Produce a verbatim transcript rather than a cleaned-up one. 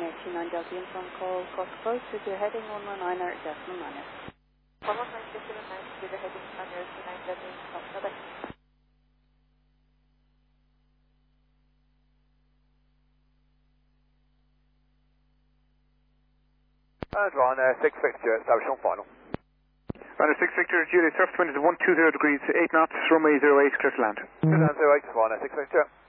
nine two nine Delta Uniform call, cost close with your heading one one nine or decimal minus. one one nine decimal nine, with your heading one zero two nine Delta Uniform, bye-bye. And Ron, uh, six Victor, establish on final. Runner six Victor, Juliet, surface wind is one two zero degrees, eight knots, runway zero eight, clear to land. Clear to land, zero eight, Ron, uh, six Victor.